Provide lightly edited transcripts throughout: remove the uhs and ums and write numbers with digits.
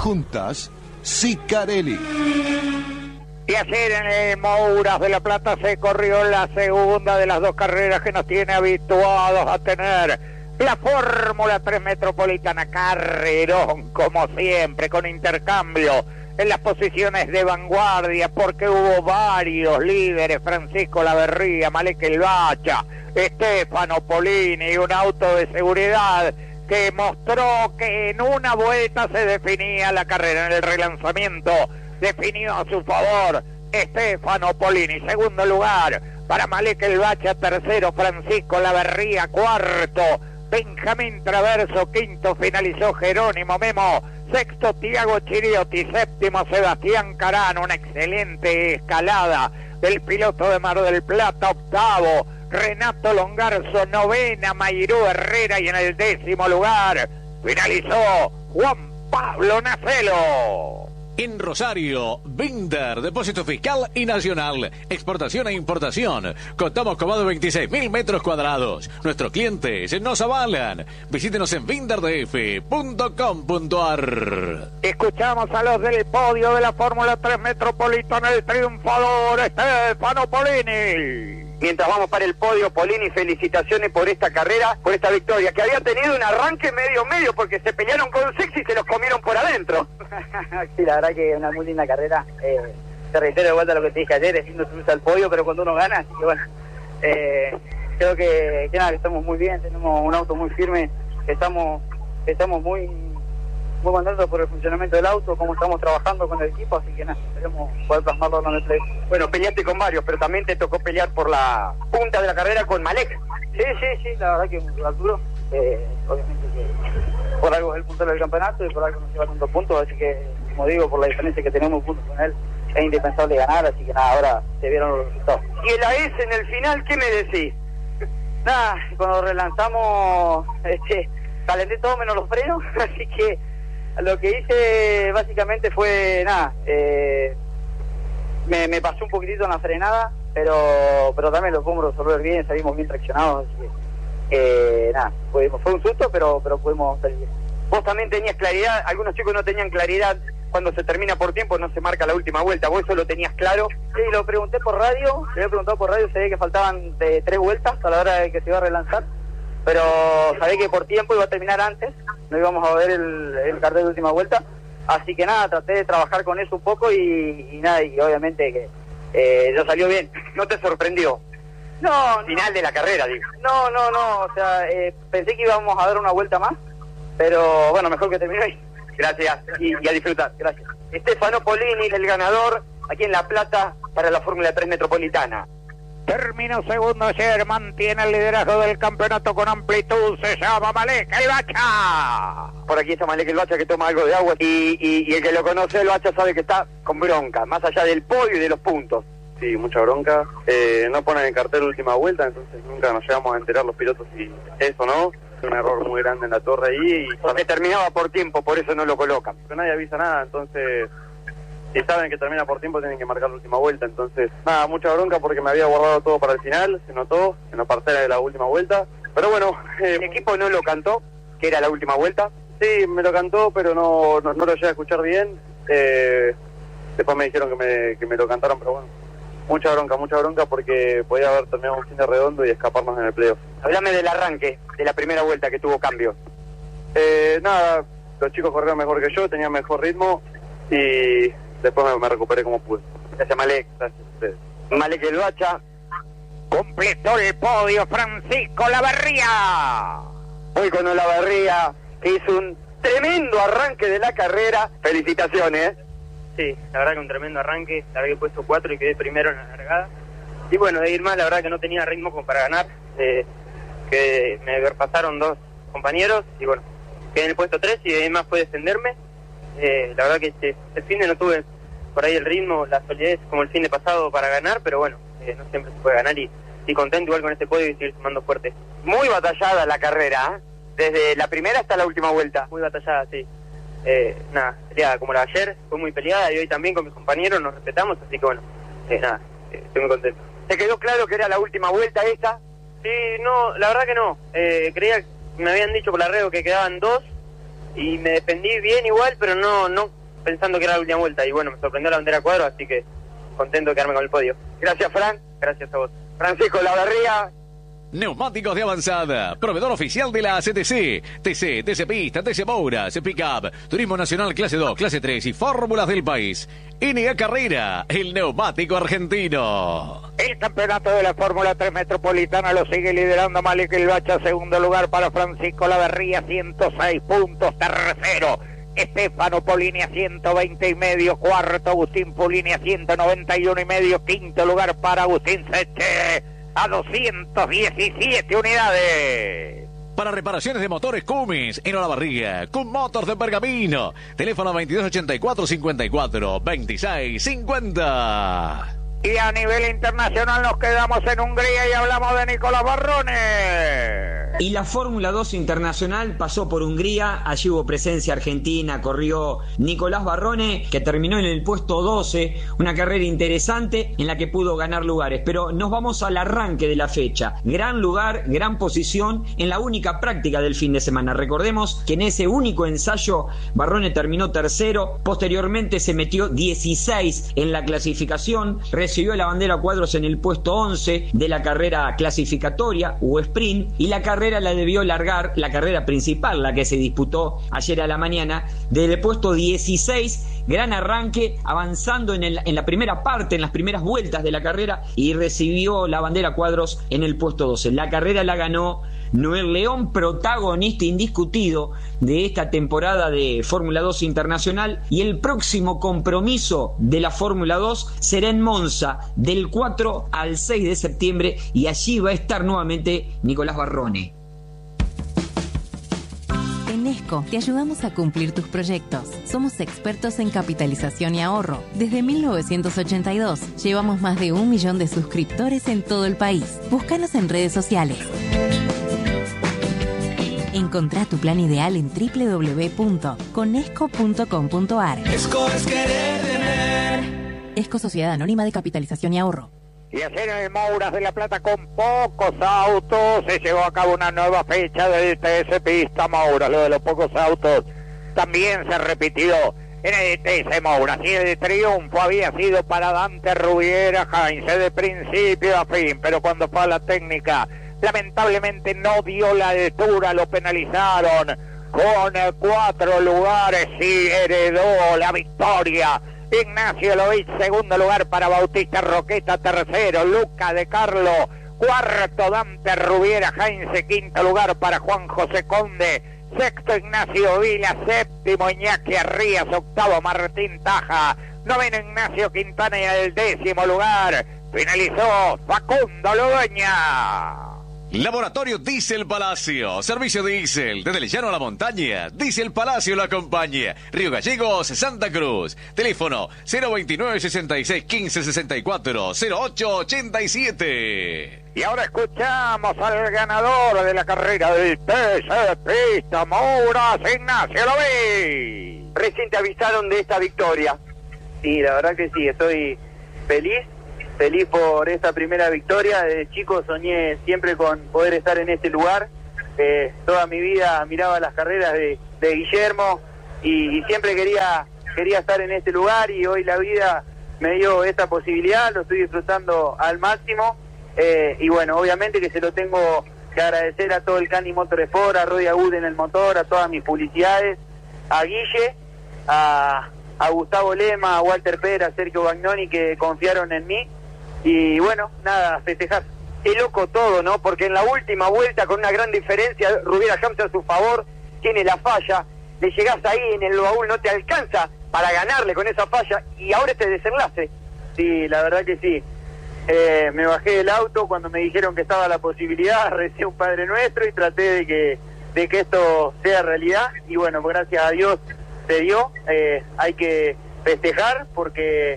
Juntas, Sicarelli. Y ayer en el Mouras de La Plata se corrió la segunda de las dos carreras que nos tiene habituados a tener. La Fórmula 3 Metropolitana, carrerón como siempre, con intercambio en las posiciones de vanguardia, porque hubo varios líderes: Francisco Laverría, Malek El Bacha, Stefano Polini, un auto de seguridad que mostró que en una vuelta se definía la carrera. En el relanzamiento definió a su favor Stefano Polini. Segundo lugar para Malek El Bacha, tercero Francisco Laverría, cuarto Benjamín Traverso, quinto finalizó Jerónimo Memo, sexto Tiago Chiriotti, séptimo Sebastián Carano. Una excelente escalada del piloto de Mar del Plata. Octavo Renato Longarzo, novena Mayrú Herrera, y en el décimo lugar finalizó Juan Pablo Nacelo. En Rosario, Binder, depósito fiscal y nacional, exportación e importación. Contamos con más de 26.000 metros cuadrados. Nuestros clientes nos avalan. Visítenos en binderdf.com.ar. Escuchamos a los del podio de la Fórmula 3 Metropolitana, el triunfador Stefano Polini. Mientras vamos para el podio, Polini, felicitaciones por esta carrera, por esta victoria, que había tenido un arranque medio, porque se pelearon con Sexy y se los comieron por adentro. Sí, la verdad que es una muy linda carrera. Te reitero de vuelta lo que te dije ayer, es lindo subirse al podio, pero cuando uno gana, así que bueno, creo que nada, que estamos muy bien, tenemos un auto muy firme, estamos muy contentos por el funcionamiento del auto, cómo estamos trabajando con el equipo, así que nada, esperemos poder plasmarlo en el play. Bueno, peleaste con varios, pero también te tocó pelear por la punta de la carrera con Malek. Sí, la verdad que es un rival duro, obviamente que por algo es el puntero del campeonato y por algo nos lleva tantos puntos, así que, como digo, por la diferencia que tenemos puntos con él, es indispensable ganar, así que nada, ahora se vieron los resultados. Y el AS en el final, ¿qué me decís? Nada, cuando relanzamos, calenté todo menos los frenos, así que lo que hice básicamente fue, nada, me pasé un poquitito en la frenada, pero también lo pudimos resolver bien, salimos bien traccionados, así que, nada, fue un susto, pero pudimos salir bien. Vos también tenías claridad, algunos chicos no tenían claridad, cuando se termina por tiempo no se marca la última vuelta, ¿vos eso lo tenías claro? Sí, lo pregunté por radio, le había preguntado por radio, sabía que faltaban 3 vueltas a la hora de que se iba a relanzar, pero sabía que por tiempo iba a terminar antes, no íbamos a ver el cartel de última vuelta, así que nada, traté de trabajar con eso un poco y nada, y obviamente que ya salió bien. ¿No te sorprendió? No. Final de la carrera, digo. No, o sea, pensé que íbamos a dar una vuelta más, pero bueno, mejor que terminó ahí. Gracias, y a disfrutar. Gracias. Stefano Polini, el ganador, aquí en La Plata, para la Fórmula 3 Metropolitana. Terminó segundo ayer, mantiene el liderazgo del campeonato con amplitud, se llama Malek El Bacha. Por aquí está Malek El Bacha, que toma algo de agua, y el que lo conoce, El Bacha, sabe que está con bronca, más allá del podio y de los puntos. Sí, mucha bronca. No ponen el cartel última vuelta, entonces nunca nos llegamos a enterar los pilotos si es o no. Un error muy grande en la torre ahí. Porque terminaba por tiempo, por eso no lo colocan. Pero nadie avisa nada, entonces si saben que termina por tiempo tienen que marcar la última vuelta. Entonces, nada, mucha bronca porque me había guardado todo para el final, se notó en la partera de la última vuelta. Pero bueno, el equipo no lo cantó, que era la última vuelta. Sí, me lo cantó, pero no lo llegué a escuchar bien. Después me dijeron que me lo cantaron, pero bueno. Mucha bronca porque podía haber terminado un fin de redondo y escaparnos en el playoff. Hablame del arranque, de la primera vuelta que tuvo cambio. Nada, los chicos corrieron mejor que yo, tenían mejor ritmo y después me recuperé como pude. Gracias, Malek. Gracias a ustedes. Malek El Bacha. Completó el podio Francisco Laverría. Hoy con Olavarría, que hizo un tremendo arranque de la carrera. Felicitaciones. Sí, la verdad que un tremendo arranque, la verdad que he puesto 4 y quedé primero en la largada. Y bueno, de ir más, la verdad que no tenía ritmo como para ganar, que me pasaron 2 compañeros y bueno, quedé en el puesto 3 y de ahí más fue defenderme. La verdad que el fin de no tuve por ahí el ritmo, la solidez como el fin de pasado para ganar, pero bueno, no siempre se puede ganar y contento igual con este podio y seguir sumando fuerte. Muy batallada la carrera, desde la primera hasta la última vuelta. Muy batallada, sí. Nada, peleada como la de ayer, fue muy peleada y hoy también con mis compañeros nos respetamos, así que bueno, nada, estoy muy contento. ¿Te quedó claro que era la última vuelta esta? Sí, no, la verdad que no, creía, me habían dicho por la radio que quedaban 2 y me defendí bien igual, pero no pensando que era la última vuelta. Y bueno, me sorprendió la bandera cuadro, así que contento de quedarme con el podio. Gracias, Fran. Gracias a vos. Francisco Lavarría. Neumáticos de avanzada, proveedor oficial de la ACTC, TC Pista, TC Mouras, Pickup, Turismo Nacional Clase 2, Clase 3 y Fórmulas del país. NA Carrera, el neumático argentino. El campeonato de la Fórmula 3 Metropolitana lo sigue liderando Malik El Bacha, segundo lugar para Francisco Lavarría, 106 puntos, tercero. Estefano Polini a 120 y medio, cuarto Agustín Polini a 191 y medio, quinto lugar para Agustín Seche a 217 unidades. Para reparaciones de motores Cummins en Olavarría, Cum Motors de Pergamino, teléfono 2284-54-2650. Y a nivel internacional nos quedamos en Hungría y hablamos de Nicolás Barrone. Y la Fórmula 2 internacional pasó por Hungría, allí hubo presencia argentina, corrió Nicolás Barrone, que terminó en el puesto 12, una carrera interesante en la que pudo ganar lugares, pero nos vamos al arranque de la fecha. Gran lugar, gran posición en la única práctica del fin de semana. Recordemos que en ese único ensayo Barrone terminó tercero, posteriormente se metió 16 en la clasificación, recibió la bandera cuadros en el puesto 11 de la carrera clasificatoria o sprint, y la carrera la debió largar, la carrera principal, la que se disputó ayer a la mañana, desde el puesto 16, gran arranque, avanzando en la primera parte, en las primeras vueltas de la carrera, y recibió la bandera cuadros en el puesto 12. La carrera la ganó Noel León, protagonista indiscutido de esta temporada de Fórmula 2 Internacional, y el próximo compromiso de la Fórmula 2 será en Monza del 4 al 6 de septiembre, y allí va a estar nuevamente Nicolás Barrone. En Esco te ayudamos a cumplir tus proyectos. Somos expertos en capitalización y ahorro. Desde 1982 llevamos más de 1 millón de suscriptores en todo el país. Búscanos en redes sociales. Encontrá tu plan ideal en www.conesco.com.ar. Esco es querer tener. Esco Sociedad Anónima de Capitalización y Ahorro. Y ayer en el Mouras de La Plata, con pocos autos, se llevó a cabo una nueva fecha del TC Pista Mouras. Lo de los pocos autos también se repitió en el TC Mouras. Y el triunfo había sido para Dante Rubiera Heinze de principio a fin, pero cuando fue a la técnica, lamentablemente no dio la altura, lo penalizaron con 4 lugares y heredó la victoria Ignacio Lovich, segundo lugar para Bautista Roqueta, tercero Luca de Carlo, cuarto Dante Rubiera Heinze, quinto lugar para Juan José Conde, sexto Ignacio Vila, séptimo Iñaki Arrías, octavo Martín Taja, noveno Ignacio Quintana, y el 10º lugar finalizó Facundo Ludueña. Laboratorio Diesel Palacio, servicio diésel, desde el llano a la montaña, Diesel Palacio lo acompaña, Río Gallegos, Santa Cruz, teléfono 029-66-1564-0887. Y ahora escuchamos al ganador de la carrera del TC Pista Mouras, Ignacio Lovich. Recién te avisaron de esta victoria. Sí, la verdad que sí, estoy feliz por esta primera victoria. Desde chico soñé siempre con poder estar en este lugar. Toda mi vida miraba las carreras de Guillermo y siempre quería estar en este lugar, y hoy la vida me dio esta posibilidad, lo estoy disfrutando al máximo, y bueno, obviamente que se lo tengo que agradecer a todo el Cani Motorsport, a Rodi Agud en el motor, a todas mis publicidades, a Guille, a Gustavo Lema, a Walter Pérez, a Sergio Bagnoni, que confiaron en mí. Y bueno, nada, festejar. Qué loco todo, ¿no? Porque en la última vuelta, con una gran diferencia, Rubiera Heinze a su favor tiene la falla, le llegás ahí en el baúl, no te alcanza para ganarle con esa falla, y ahora este desenlace. Sí, la verdad que sí. Me bajé del auto cuando me dijeron que estaba la posibilidad, recé un Padre Nuestro y traté de que esto sea realidad, y bueno, gracias a Dios se dio. Hay que festejar porque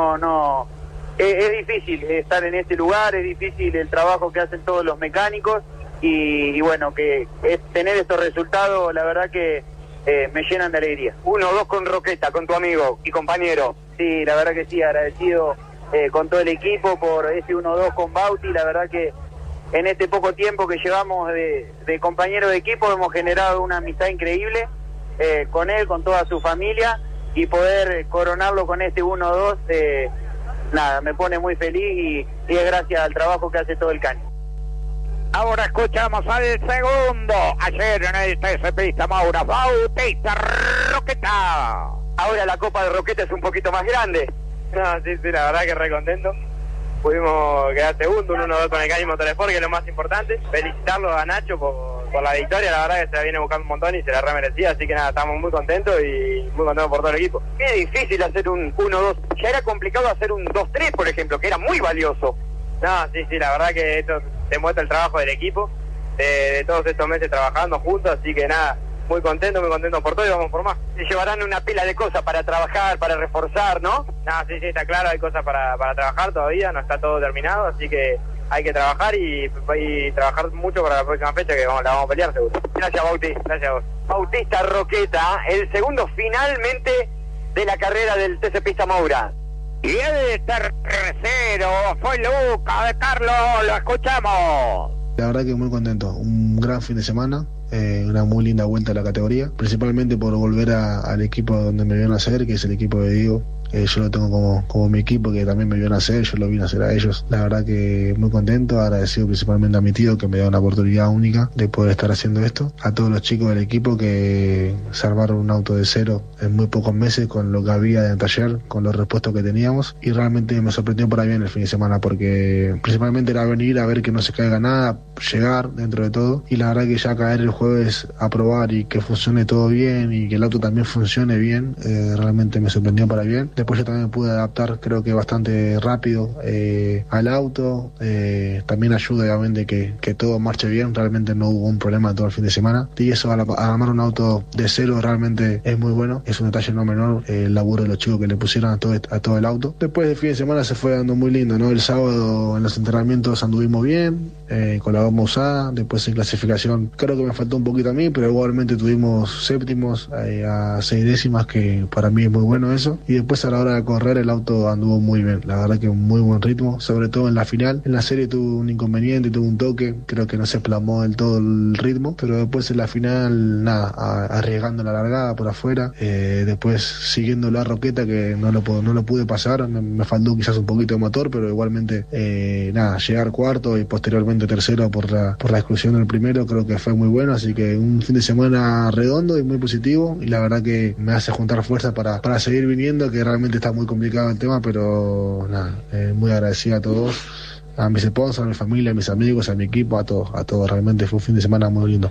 es difícil estar en este lugar, es difícil el trabajo que hacen todos los mecánicos, y bueno, que tener estos resultados, la verdad que me llenan de alegría. 1-2 con Roqueta, con tu amigo y compañero. Sí, la verdad que sí, agradecido con todo el equipo por ese 1-2 con Bauti. La verdad que en este poco tiempo que llevamos de compañeros de equipo hemos generado una amistad increíble, con él, con toda su familia, y poder coronarlo con este 1-2, nada, me pone muy feliz y es gracias al trabajo que hace todo el Cani. Ahora escuchamos al segundo, ayer en el TC Pista Moura, Bautista Roqueta. Ahora la Copa de Roqueta es un poquito más grande. No, sí, la verdad que re contento. Pudimos quedar segundo, un 1-2 con el Cani Motorsport, que es lo más importante. Felicitarlo a Nacho por la victoria, la verdad que se la viene buscando un montón y se la remerecía, así que nada, estamos muy contentos y muy contentos por todo el equipo. Qué difícil hacer un 1-2, ya era complicado hacer un 2-3, por ejemplo, que era muy valioso. No, sí, la verdad que esto demuestra el trabajo del equipo, de todos estos meses trabajando juntos, así que nada, muy contento por todo y vamos por más. Se llevarán una pila de cosas para trabajar, para reforzar, ¿no? No, sí, está claro, hay cosas para trabajar todavía, no está todo terminado, así que hay que trabajar y trabajar mucho para la próxima fecha, que la vamos a pelear seguro. Gracias, Bauti. Gracias a vos. Bautista Roqueta, el segundo finalmente de la carrera del TC Pista Moura. Y el tercero fue Luca de Carlos, lo escuchamos. La verdad que muy contento, un gran fin de semana, una muy linda vuelta a la categoría, principalmente por volver al equipo donde me vio nacer, que es el equipo de Diego. Yo lo tengo como mi equipo, que también me vio nacer, yo lo vine a hacer a ellos. La verdad que muy contento, agradecido principalmente a mi tío, que me dio una oportunidad única de poder estar haciendo esto. A todos los chicos del equipo que se armaron un auto de cero en muy pocos meses, con lo que había en el taller, con los repuestos que teníamos, y realmente me sorprendió para bien el fin de semana, porque principalmente era venir a ver que no se caiga nada, llegar dentro de todo, y la verdad que ya caer el jueves a probar y que funcione todo bien y que el auto también funcione bien, realmente me sorprendió para bien. Después yo también me pude adaptar, creo que bastante rápido al auto. También ayuda obviamente que todo marche bien, realmente no hubo un problema todo el fin de semana, y eso al armar un auto de cero realmente es muy bueno, es un detalle no menor el laburo de los chicos que le pusieron a todo el auto. Después del fin de semana se fue dando muy lindo, ¿no? El sábado en los entrenamientos anduvimos bien, con la goma usada. Después en clasificación creo que me faltó un poquito a mí, pero igualmente tuvimos séptimos a 6 décimas, que para mí es muy bueno eso. Y después a la hora de correr el auto anduvo muy bien, la verdad que un muy buen ritmo, sobre todo en la final. En la serie tuvo un inconveniente, tuvo un toque, creo que no se plasmó del todo el ritmo, pero después en la final nada, arriesgando la largada por afuera, después siguiendo la Roqueta, que no lo pude pasar, me faltó quizás un poquito de motor, pero igualmente nada, llegar cuarto y posteriormente tercero por la exclusión del primero, creo que fue muy bueno. Así que un fin de semana redondo y muy positivo, y la verdad que me hace juntar fuerzas para seguir viniendo, que realmente está muy complicado el tema, pero nada, muy agradecido a todos, a mis sponsors, a mi familia, a mis amigos, a mi equipo, a todos. Realmente fue un fin de semana muy lindo.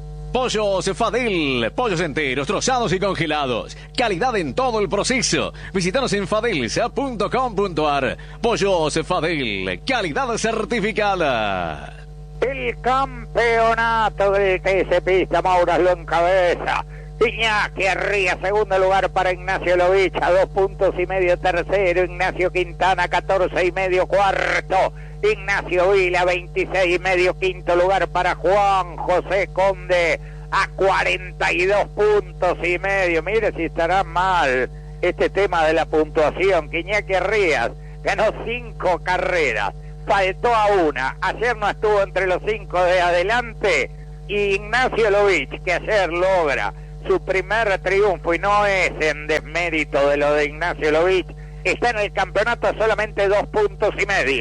Pollos Fadel, pollos enteros, trozados y congelados. Calidad en todo el proceso. Visítanos en fadelsa.com.ar. Pollos Fadel, calidad certificada. El campeonato del TC Pista Moura lo encabeza Iñaki Arría, segundo lugar para Ignacio Lovich, a 2,5 puntos tercero. Ignacio Quintana, 14,5 cuarto. Ignacio Vila, 26,5 quinto lugar para Juan José Conde, a 42,5 puntos. Mire si estará mal este tema de la puntuación, que Iñaki Arrías ganó 5 carreras, faltó a una, ayer no estuvo entre los 5 de adelante, y Ignacio Lovich, que ayer logra su primer triunfo, y no es en desmérito de lo de Ignacio Lovich, está en el campeonato a solamente 2,5 puntos.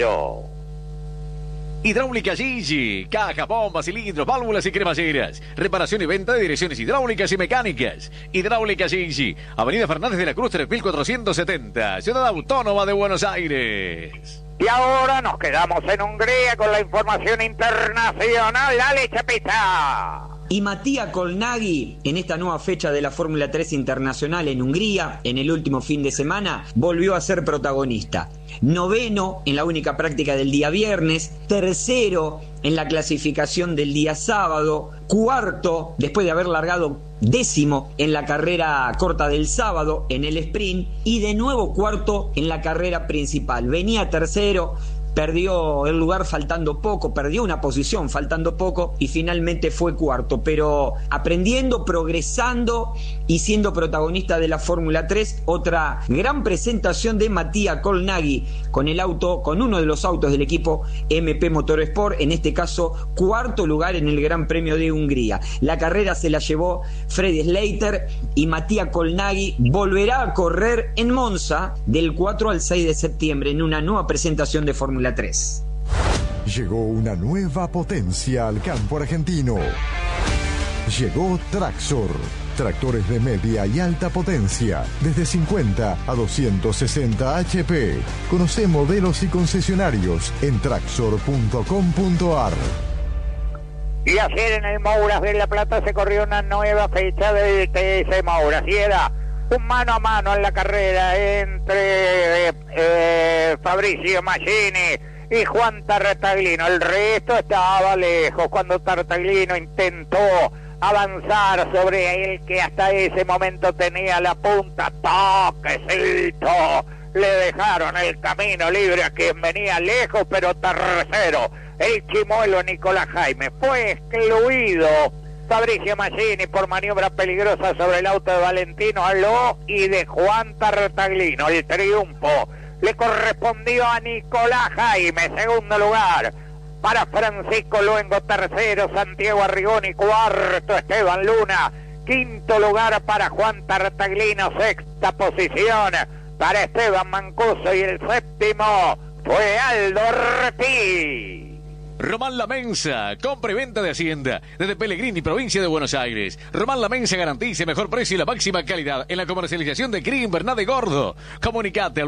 Hidráulica Gigi, caja, bombas, cilindros, válvulas y cremalleras. Reparación y venta de direcciones hidráulicas y mecánicas. Hidráulica Gigi, Avenida Fernández de la Cruz 3470, Ciudad Autónoma de Buenos Aires. Y ahora nos quedamos en Hungría con la información internacional. Dale, Chapita. Y Mattia Colnaghi, en esta nueva fecha de la Fórmula 3 Internacional en Hungría, en el último fin de semana, volvió a ser protagonista. Noveno en la única práctica del día viernes, tercero en la clasificación del día sábado, cuarto después de haber largado décimo en la carrera corta del sábado en el sprint, y de nuevo cuarto en la carrera principal. Venía tercero, perdió el lugar faltando poco, perdió una posición faltando poco y finalmente fue cuarto, pero aprendiendo, progresando y siendo protagonista de la Fórmula 3. Otra gran presentación de Mattia Colnaghi con uno de los autos del equipo MP Motorsport, en este caso cuarto lugar en el Gran Premio de Hungría. La carrera se la llevó Freddy Slater y Mattia Colnaghi volverá a correr en Monza del 4 al 6 de septiembre en una nueva presentación de Fórmula 3. Llegó una nueva potencia al campo argentino. Llegó Traxor. Tractores de media y alta potencia, desde 50 a 260 HP. Conoce modelos y concesionarios en traxor.com.ar. Y ayer en el Mouras de La Plata se corrió una nueva fecha del TS Mouras y era un mano a mano en la carrera entre Fabricio Maggini y Juan Tartaglino. El resto estaba lejos cuando Tartaglino intentó avanzar sobre el que hasta ese momento tenía la punta. Toquecito, le dejaron el camino libre a quien venía lejos, pero tercero, el chimuelo Nicolás Jaime. Fue excluido Fabricio Maggini por maniobra peligrosa sobre el auto de Valentino Aló y de Juan Tartaglino. El triunfo le correspondió a Nicolás Jaime, segundo lugar para Francisco Luengo, tercero Santiago Arrigoni, cuarto Esteban Luna, quinto lugar para Juan Tartaglino, sexta posición para Esteban Mancuso y el séptimo fue Aldo Ortiz. Román La Mensa, compra y venta de Hacienda, desde Pellegrini, provincia de Buenos Aires. Román La Mensa garantiza mejor precio y la máxima calidad en la comercialización de cría invernal de gordo. Comunicate al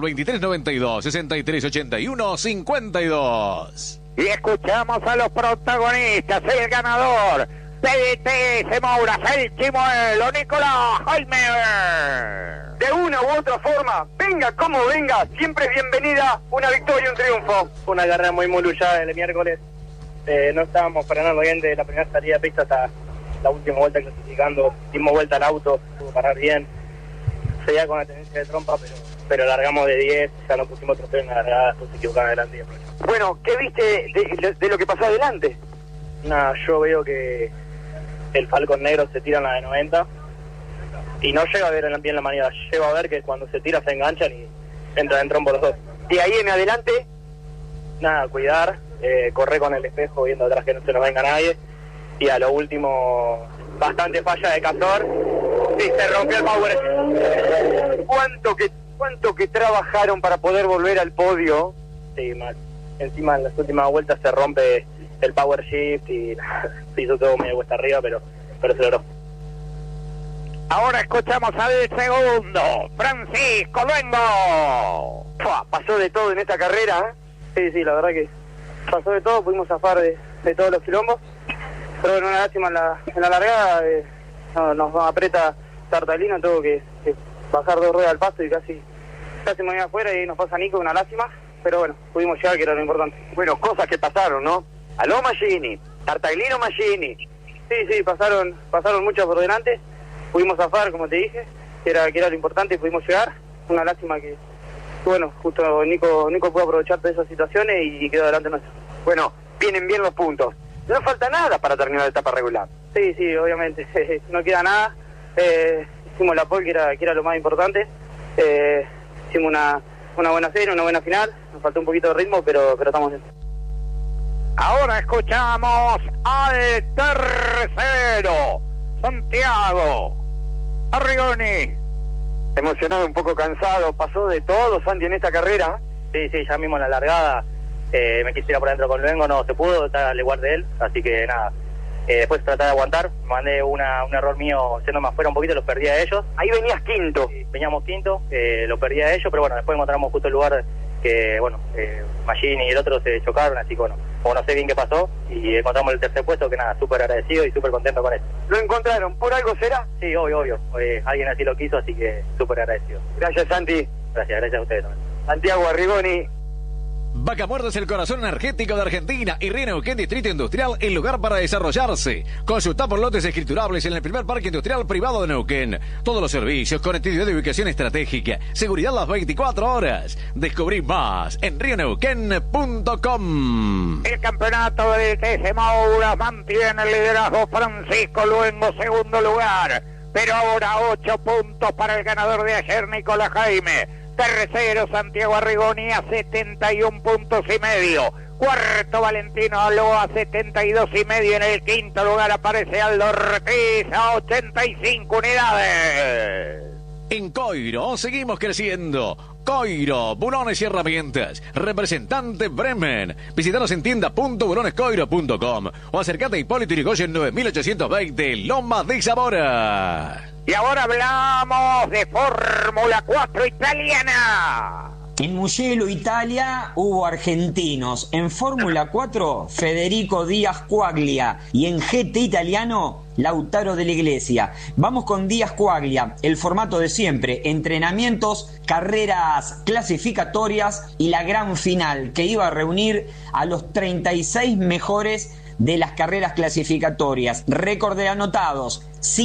2392-6381-52. Y escuchamos a los protagonistas, el ganador del TS Mouras, el chimuelo Nicolás Jaime. De una u otra forma, venga como venga, siempre es bienvenida una victoria y un triunfo. Fue una carrera muy luchada el miércoles. No estábamos frenando bien de la primera salida de pista hasta la última vuelta clasificando. Dimos vuelta al auto, pudo parar bien. Seguía con la tendencia de trompa, pero largamos de 10, ya no pusimos otro freno en la largada, se equivocaron adelante y aprovechamos. Bueno, ¿qué viste de lo que pasó adelante? Nada, yo veo que el Falcon negro se tira en la de 90 y no llega a ver bien la maniobra, llego a ver que cuando se tira se enganchan y entran en trompo los dos. Y ahí en adelante, nada, cuidar, correr con el espejo viendo atrás que no se nos venga nadie, y a lo último bastante falla de Castor y se rompió el power. ¿Cuánto que trabajaron para poder volver al podio? Sí, mal. Encima en las últimas vueltas se rompe el power shift y se hizo todo medio cuesta arriba, pero se logró. Ahora escuchamos al segundo, Francisco Luengo. Pasó de todo en esta carrera, ¿eh? Sí, la verdad que pasó de todo, pudimos zafar de todos los quilombos, pero bueno, una lástima en la largada, nos aprieta Tartaglino, tuvo que bajar 2 ruedas al pasto y casi me iba afuera y nos pasa Nico, una lástima, pero bueno, pudimos llegar, que era lo importante. Bueno, cosas que pasaron, ¿no? Aló Maggini, Tartaglino Maggini. Sí, pasaron muchas por delante, pudimos zafar, como te dije, que era lo importante, pudimos llegar. Una lástima que bueno, justo Nico pudo aprovechar de esas situaciones y quedó delante nuestro. Bueno, vienen bien los puntos. No falta nada para terminar la etapa regular. Sí, obviamente, no queda nada. Hicimos la pole, que era lo más importante. Hicimos una buena serie, una buena final. Nos faltó un poquito de ritmo, pero estamos bien. Ahora escuchamos al tercero, Santiago Arrigoni. Emocionado, un poco cansado, pasó de todo, Santi, en esta carrera. Sí, ya mismo en la largada me quisiera por adentro con Luengo, no se pudo, está al igual de él, así que nada. Después traté de aguantar, mandé un error mío yendo más fuera un poquito, los perdí a ellos. Ahí venías quinto. Sí, veníamos quinto, lo perdí a ellos, pero bueno, después encontramos justo el lugar que, bueno, Maggini y el otro se chocaron, así que bueno, como no sé bien qué pasó, y encontramos el tercer puesto, que nada, súper agradecido y súper contento con eso. ¿Lo encontraron? ¿Por algo será? Sí, obvio. Alguien así lo quiso, así que súper agradecido. Gracias, Santi. Gracias a ustedes también. Santiago Arrigoni. Vaca Muerta es el corazón energético de Argentina y Río Neuquén Distrito Industrial, el lugar para desarrollarse. Consulta por lotes escriturables en el primer parque industrial privado de Neuquén. Todos los servicios, conectividad de ubicación estratégica, seguridad las 24 horas. Descubrí más en rioneuquén.com. El campeonato del TC Moura mantiene el liderazgo Francisco Luengo, segundo lugar. Pero ahora 8 puntos para el ganador de ayer, Nicolás Jaime. Tercero, Santiago Arrigoni a 71 puntos y medio. Cuarto, Valentino Aloa a 72 y medio. En el quinto lugar aparece Aldo Ortiz a 85 unidades. En Coiro seguimos creciendo. Coiro, bulones y herramientas. Representante Bremen. Visítanos en tienda.bulonescoiro.com o acercate a Hipólito Yrigoyen 9820, Loma de Zamora. Y ahora hablamos de Fórmula 4 italiana. En Mugello, Italia, hubo argentinos. En Fórmula 4, Federico Díaz Quaglia. Y en GT italiano, Lautaro de la Iglesia. Vamos con Díaz Quaglia. El formato de siempre: entrenamientos, carreras clasificatorias y la gran final, que iba a reunir a los 36 mejores de las carreras clasificatorias. Récord de anotados: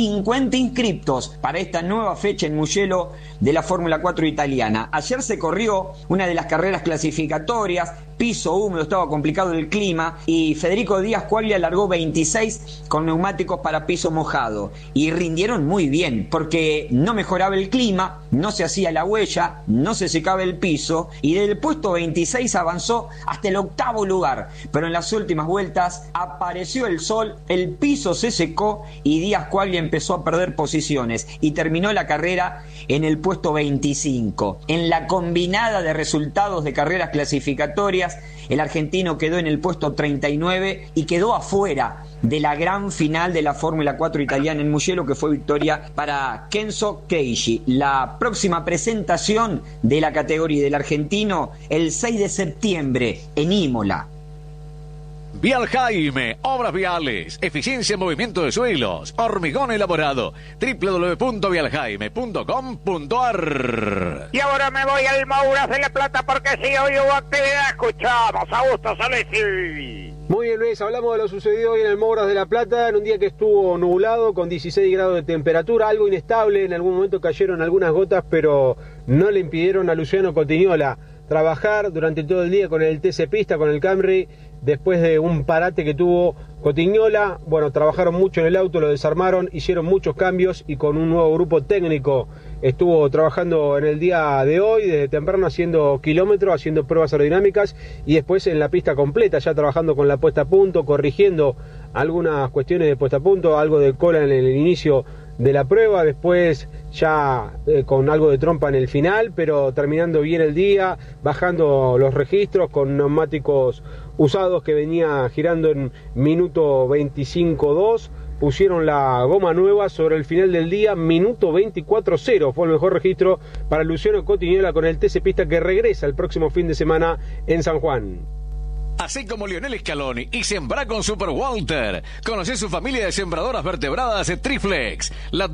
50 inscriptos para esta nueva fecha en Mugello de la Fórmula 4 italiana. Ayer se corrió una de las carreras clasificatorias, piso húmedo, estaba complicado el clima, y Federico Díaz Quaglia largó 26 con neumáticos para piso mojado, y rindieron muy bien, porque no mejoraba el clima, no se hacía la huella, no se secaba el piso, y del puesto 26 avanzó hasta el 8º lugar, pero en las últimas vueltas apareció el sol, el piso se secó y Díaz Quaglia empezó a perder posiciones y terminó la carrera en el puesto 25. En la combinada de resultados de carreras clasificatorias, el argentino quedó en el puesto 39 y quedó afuera de la gran final de la Fórmula 4 italiana en Mugello, que fue victoria para Kenzo Keishi. La próxima presentación de la categoría del argentino el 6 de septiembre en Imola. Vial Jaime, obras viales, eficiencia en movimiento de suelos, hormigón elaborado, www.vialjaime.com.ar. Y ahora me voy al Mouras de la Plata, porque si hoy hubo actividad, escuchamos a Augusto Solesi. Muy bien, Luis, hablamos de lo sucedido hoy en el Mouras de la Plata, en un día que estuvo nublado, con 16 grados de temperatura, algo inestable, en algún momento cayeron algunas gotas, pero no le impidieron a Luciano Cotignola trabajar durante todo el día con el TC Pista, con el Camry. Después de un parate que tuvo Cotignola, bueno, trabajaron mucho en el auto, lo desarmaron, hicieron muchos cambios y con un nuevo grupo técnico estuvo trabajando en el día de hoy, desde temprano haciendo kilómetros, haciendo pruebas aerodinámicas y después en la pista completa, ya trabajando con la puesta a punto, corrigiendo algunas cuestiones de puesta a punto, algo de cola en el inicio de la prueba, después ya con algo de trompa en el final, pero terminando bien el día, bajando los registros con neumáticos usados que venía girando en minuto 25.2, pusieron la goma nueva sobre el final del día, minuto 24.0, fue el mejor registro para Luciano Cotignola con el TC Pista, que regresa el próximo fin de semana en San Juan. Así como Lionel Scaloni y sembrá con Super Walter. Conocé su familia de sembradoras vertebradas Triflex, la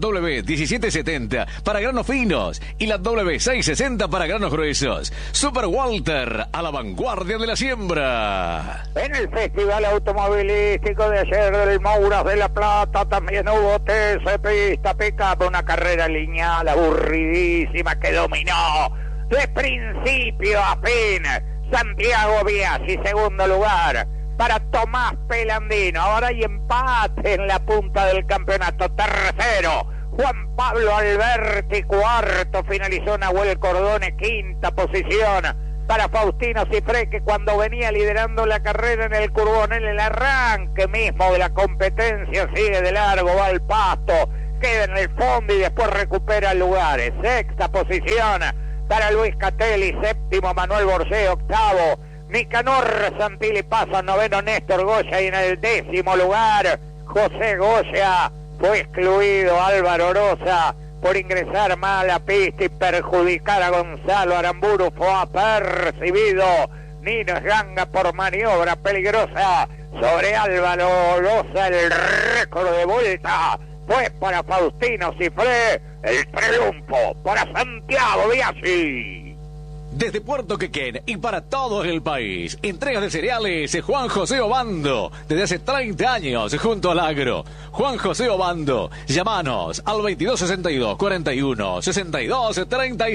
W1770 para granos finos y la W660 para granos gruesos. Super Walter, a la vanguardia de la siembra. En el Festival Automovilístico de ayer del Mouras de la Plata también hubo TC Pista Pickup, una carrera lineal aburridísima que dominó de principio a fin Santiago Biasi, segundo lugar para Tomás Pelandino. Ahora hay empate en la punta del campeonato. Tercero, Juan Pablo Alberti. Cuarto, finalizó Nahuel Cordone. Quinta posición para Faustino Cifré, que cuando venía liderando la carrera en el curbón, en el arranque mismo de la competencia, sigue de largo, va al pasto, queda en el fondo y después recupera lugares. Sexta posición para Luis Catelli, séptimo Manuel Borgé, octavo Nicanor Santilli Paso, noveno Néstor Goya, y en el 10º lugar José Goya. Fue excluido Álvaro Oroza por ingresar mal a pista y perjudicar a Gonzalo Aramburu. Fue apercibido Nino Ganga por maniobra peligrosa sobre Álvaro Oroza. El récord de vuelta fue para Faustino Cifré. El triunfo para Santiago Biasi. Desde Puerto Quequén y para todo el país. Entregas de cereales Juan José Obando. Desde hace 30 años junto al agro. Juan José Obando. Llámanos al 2262 41 62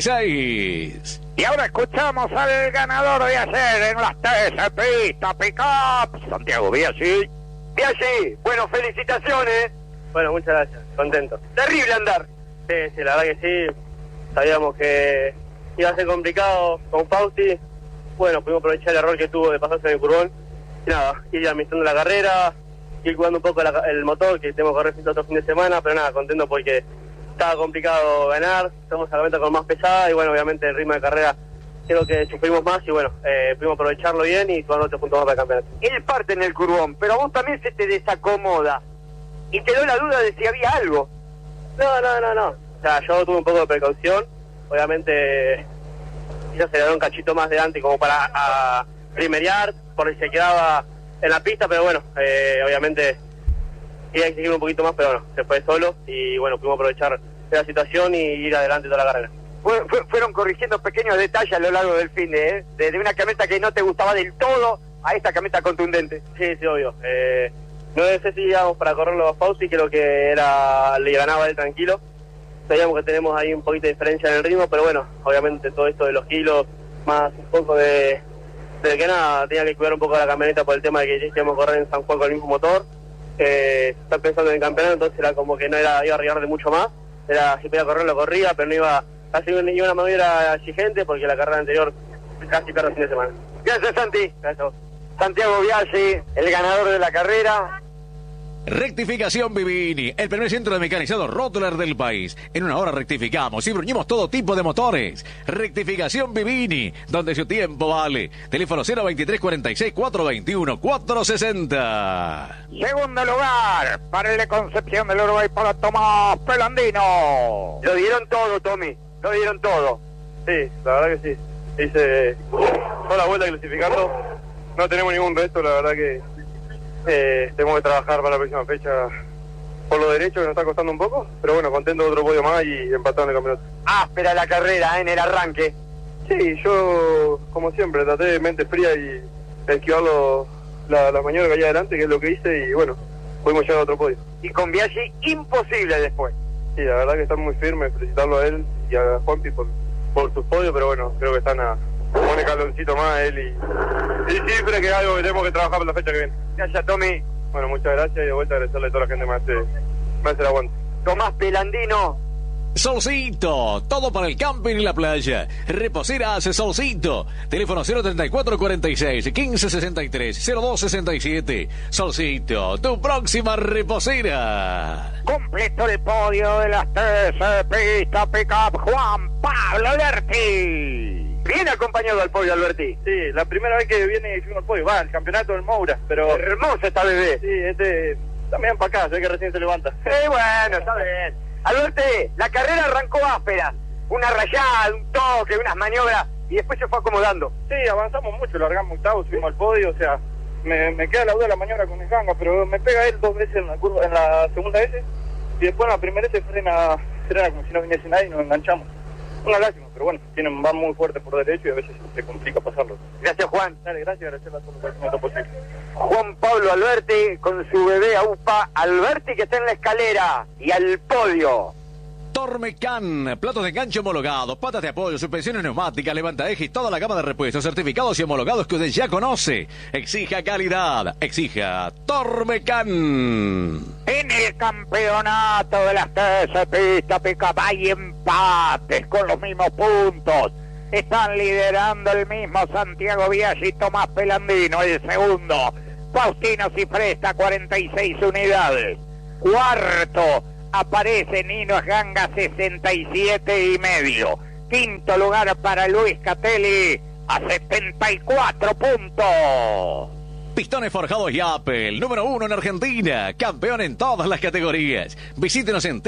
36. Y ahora escuchamos al ganador de ayer en las 13 pistas pick-up, Santiago Biaggi. Biaggi, bueno, felicitaciones. Bueno, muchas gracias, contento. Terrible andar. Sí, la verdad que sí. Sabíamos que iba a ser complicado con Fausti. Bueno, pudimos aprovechar el error que tuvo de pasarse en el curbón. Y nada, ir administrando la carrera, ir cuidando un poco el motor, que tengo que correr otro fin de semana, pero nada, contento porque estaba complicado ganar, estamos a la meta con más pesada y bueno, obviamente el ritmo de carrera creo que sufrimos más y bueno, pudimos aprovecharlo bien y tomar 8 puntos más para el campeonato. Él parte en el curbón, pero a vos también se te desacomoda y te dio la duda de si había algo. No. O sea, yo tuve un poco de precaución, obviamente quizás se le dio un cachito más delante como para primerear, por si se quedaba en la pista, pero bueno, obviamente iba a exigir un poquito más, pero bueno, se fue solo y bueno, pudimos aprovechar la situación y ir adelante toda la carrera. Fueron corrigiendo pequeños detalles a lo largo del fin de una camioneta que no te gustaba del todo a esta camioneta contundente. Sí, obvio. No sé si íbamos para correrlo a Fausti, creo que le ganaba él tranquilo. Sabíamos que tenemos ahí un poquito de diferencia en el ritmo, pero bueno, obviamente todo esto de los kilos, más un poco de que nada, tenía que cuidar un poco la camioneta por el tema de que íbamos a correr en San Juan con el mismo motor. Está pensando en el campeonato, entonces era como que no iba a arriesgarle mucho más. Era si podía correr lo corría, pero no iba a hacer una maniobra exigente porque la carrera anterior casi perdió el fin de semana. Gracias, Santi. Gracias. Santiago Biaggi, el ganador de la carrera. Rectificación Vivini, el primer centro de mecanizado Rottler del país. En una hora rectificamos y bruñimos todo tipo de motores. Rectificación Vivini, donde su tiempo vale. Teléfono 023 46 421 460. Segundo lugar para el de Concepción del Uruguay para Tomás Pelandino. Lo dieron todo, Tommy, lo dieron todo. Sí, la verdad que sí. Hice toda la vuelta clasificando. No tenemos ningún resto, la verdad que tenemos que trabajar para la próxima fecha por lo derecho, que nos está costando un poco, pero bueno, contento de otro podio más y empatado en el campeonato. Áspera la carrera, en el arranque. Sí, yo, como siempre, traté de mente fría y esquivar la maniobra que hay adelante, que es lo que hice, y bueno, pudimos llegar a otro podio. Y con Biaggi, imposible después. Sí, la verdad que están muy firmes, felicitarlo a él y a Juanpi por sus podios, pero bueno, creo que están pone caloncito más a él y siempre que es algo que tenemos que trabajar para la fecha que viene. Gracias, Tommy. Bueno, muchas gracias y de vuelta agradecerle a toda la gente que me hace el aguante. Tomás Pelandino. Solcito, todo para el camping y la playa. Reposeras Solcito. Teléfono 034 46 15 63 02 67. Solcito, tu próxima reposera. Completo el podio de las 13 pistas pick-up Juan Pablo Alberti. Bien acompañado al podio, Alberti. Sí, la primera vez que viene y fuimos al podio, el campeonato del Moura, pero... Hermosa esta bebé. Sí, también para acá, sé que recién se levanta. Bueno, está bien. Alberti, la carrera arrancó áspera. Una rayada, un toque, unas maniobras, y después se fue acomodando. Sí, avanzamos mucho, largamos octavo, subimos al podio, o sea, me queda la duda de la maniobra con el ganga, pero me pega él 2 veces en la curva, en la segunda vez, y después en la primera vez frena como si no viniese nadie y nos enganchamos. Una lástima, pero bueno, van muy fuerte por derecho y a veces se complica pasarlo. Gracias, Juan. Dale, gracias a todos por el momento posible. Juan Pablo Alberti con su bebé AUPA. Alberti que está en la escalera y al podio. Tormecan, platos de enganche homologados, patas de apoyo, suspensiones neumáticas, levantaeje y toda la gama de repuestos certificados y homologados que usted ya conoce. Exija calidad, exija Tormecan. En el campeonato de las 13 pistas pick-up hay empates con los mismos puntos. Están liderando el mismo Santiago Biaggi y Tomás Pelandino. El segundo, Faustino Cifresta, 46 unidades. Cuarto, aparece Nino Ganga, 67,5. Quinto lugar para Luis Catelli a 74 puntos. Pistones forjados Yapel, número 1 en Argentina, campeón en todas las categorías. Visítenos en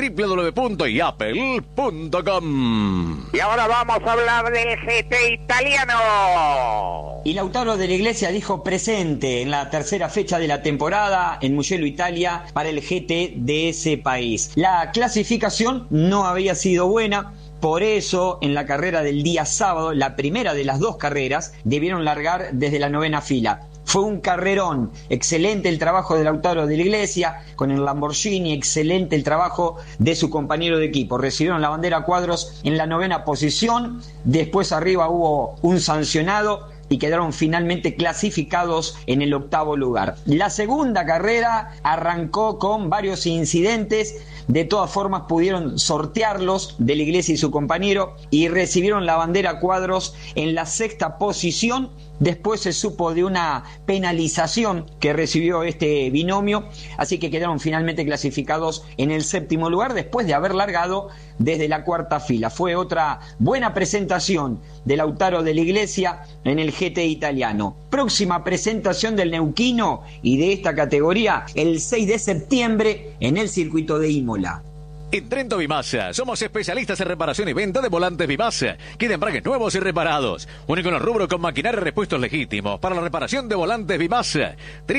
www.yapel.com. Y ahora vamos a hablar del GT italiano. Y Lautaro de la Iglesia dijo presente en la tercera fecha de la temporada en Mugello, Italia, para el GT de ese país. La clasificación no había sido buena. Por eso, en la carrera del día sábado, la primera de las dos carreras, debieron largar desde la 9ª fila. Fue un carrerón, excelente el trabajo de Lautaro de la Iglesia con el Lamborghini, excelente el trabajo de su compañero de equipo. Recibieron la bandera Cuadros en la 9ª posición, después arriba hubo un sancionado y quedaron finalmente clasificados en el 8º lugar. La segunda carrera arrancó con varios incidentes. De todas formas pudieron sortearlos de la Iglesia y su compañero y recibieron la bandera Cuadros en la 6ª posición. Después se supo de una penalización que recibió este binomio, así que quedaron finalmente clasificados en el 7º lugar después de haber largado desde la 4ª fila. Fue otra buena presentación de Lautaro de la Iglesia en el GT italiano. Próxima presentación del neuquino y de esta categoría el 6 de septiembre en el circuito de Imola. En Trento Bimasa somos especialistas en reparación y venta de volantes Bimasa, que de embragues nuevos y reparados. Único en el rubro con maquinaria y repuestos legítimos para la reparación de volantes Bimasa.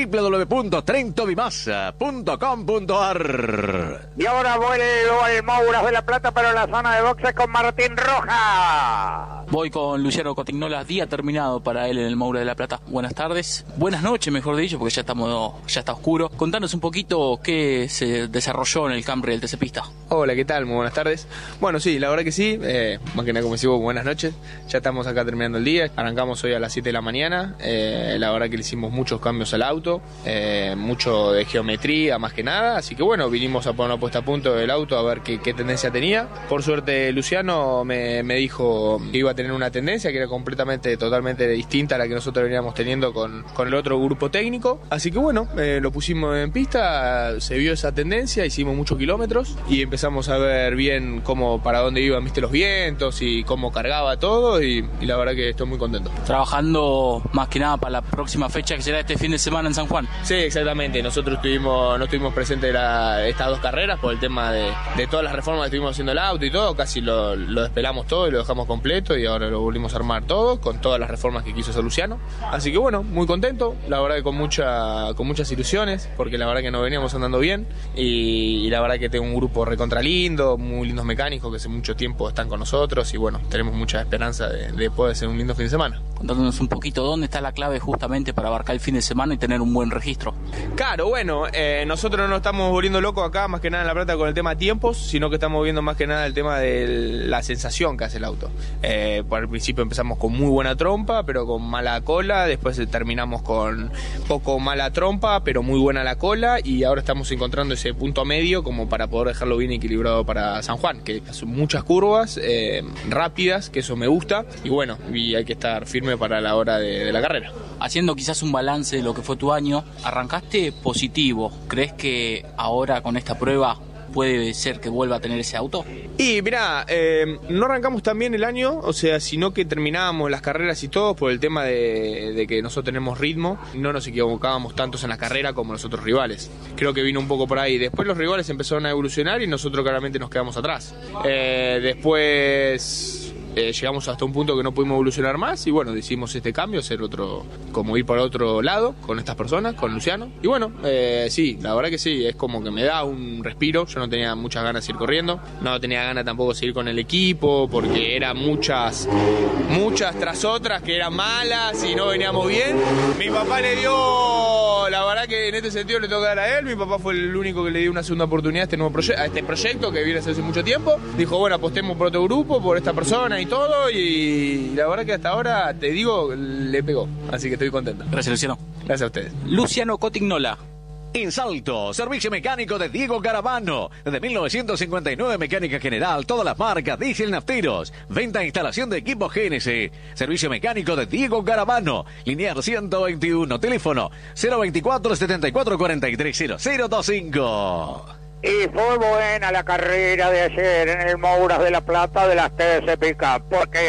www.trentobimasa.com.ar. Y ahora vuelvo al Mouras de la Plata, pero en la zona de boxes con Martín Rojas. Voy con Luciano Cotignola, día terminado para él en el Mouras de la Plata. Buenas tardes, buenas noches mejor dicho, porque ya está oscuro. Contanos un poquito qué se desarrolló en el Camry del TC Pista. Hola, ¿qué tal? Muy buenas tardes. Bueno, sí, la verdad que sí, más que nada como decimos, buenas noches. Ya estamos acá terminando el día, arrancamos hoy a las 7 de la mañana, la verdad que le hicimos muchos cambios al auto, mucho de geometría más que nada, así que bueno, vinimos a poner una puesta a punto del auto a ver qué tendencia tenía. Por suerte Luciano me dijo que iba a tener una tendencia que era totalmente distinta a la que nosotros veníamos teniendo con el otro grupo técnico, así que bueno, lo pusimos en pista, se vio esa tendencia, hicimos muchos kilómetros y empezamos a ver bien para dónde iban, viste, los vientos y cómo cargaba todo y la verdad que estoy muy contento. Trabajando más que nada para la próxima fecha que será este fin de semana en San Juan. Sí, exactamente, nosotros no estuvimos presentes estas dos carreras por el tema de todas las reformas que estuvimos haciendo el auto y todo, casi lo despelamos todo y lo dejamos completo y ahora lo volvimos a armar todo con todas las reformas que quiso hacer Luciano, así que bueno, muy contento, la verdad que con muchas ilusiones, porque la verdad que nos veníamos andando bien y la verdad que tengo un grupo recontra lindo, muy lindos mecánicos que hace mucho tiempo están con nosotros y bueno, tenemos mucha esperanza de poder hacer un lindo fin de semana. Contándonos un poquito dónde está la clave justamente para abarcar el fin de semana y tener un buen registro. Claro, bueno, nosotros no estamos volviendo locos acá más que nada en La Plata con el tema tiempos, sino que estamos viendo más que nada el tema de la sensación que hace el auto. Por el principio empezamos con muy buena trompa, pero con mala cola, después terminamos con poco mala trompa, pero muy buena la cola y ahora estamos encontrando ese punto medio como para poder dejarlo bien equilibrado para San Juan, que son muchas curvas rápidas, que eso me gusta y bueno, y hay que estar firme para la hora de la carrera. Haciendo quizás un balance de lo que fue tu año, arrancaste positivo, ¿crees que ahora con esta prueba puede ser que vuelva a tener ese auto? Y mirá, no arrancamos tan bien el año, o sea, sino que terminábamos las carreras y todo por el tema de que nosotros tenemos ritmo, no nos equivocábamos tantos en la carrera como los otros rivales. Creo que vino un poco por ahí. Después los rivales empezaron a evolucionar y nosotros claramente nos quedamos atrás. Después llegamos hasta un punto que no pudimos evolucionar más y bueno, decidimos este cambio, hacer otro, como ir por otro lado con estas personas, con Luciano y bueno, sí, la verdad que sí, es como que me da un respiro. Yo no tenía muchas ganas de ir corriendo, no tenía ganas tampoco de seguir con el equipo porque eran muchas tras otras que eran malas y no veníamos bien. Mi papá le dio, la verdad que en este sentido le toca dar a él, mi papá fue el único que le dio una segunda oportunidad a este nuevo proyecto que viene a hacerse hace mucho tiempo. Dijo, bueno, apostemos por otro grupo, por esta persona y todo, y la verdad que hasta ahora, te digo, le pegó, así que estoy contento. Gracias, Luciano. Gracias a ustedes. Luciano Cotignola. En Salto, servicio mecánico de Diego Garavano. Desde 1959, mecánica general, todas las marcas, diésel, nafteros. Venta e instalación de equipos GNC. Servicio mecánico de Diego Garavano. Linear 121, teléfono 024 74 43 0025. Y fue buena la carrera de ayer en el Mouras de la Plata de las TC Pickup, porque